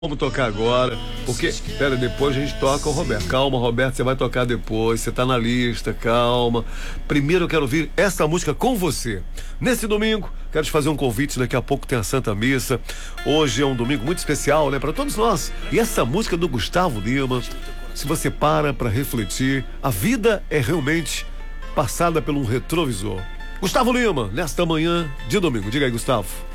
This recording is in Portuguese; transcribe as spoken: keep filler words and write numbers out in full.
Vamos tocar agora, porque, pera, depois a gente toca o Roberto. Calma, Roberto, você vai tocar depois, você tá na lista, calma. Primeiro eu quero ouvir essa música com você. Nesse domingo, quero te fazer um convite, daqui a pouco tem a Santa Missa. Hoje é um domingo muito especial, né, para todos nós. E essa música do Gustavo Lima, se você para pra refletir, a vida é realmente passada por um retrovisor. Gustavo Lima, nesta manhã de domingo. Diga aí, Gustavo.